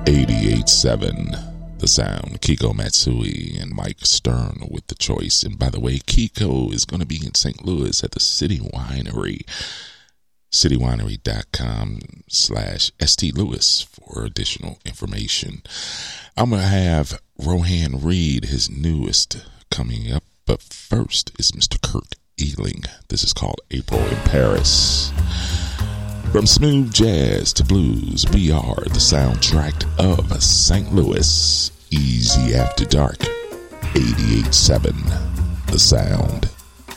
88.7 The Sound. Kiko Matsui and Mike Stern with the choice. And by the way, Kiko is going to be in St. Louis at the City Winery. citywinery.com/St. Louis for additional information. I'm going to have Rohan read his newest coming up. But first is Mr. Kirk Ealing. This is called April in Paris. From smooth jazz to blues, we are the soundtrack of St. Louis. Easy After Dark. 88.7 The Sound.